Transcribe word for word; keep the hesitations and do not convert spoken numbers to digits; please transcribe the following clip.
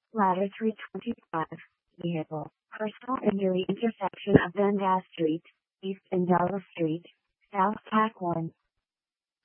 Ladder three twenty-five, Vehicle, Personal Injury Intersection of Dundas Street, East and Dulles Street, South Tack one.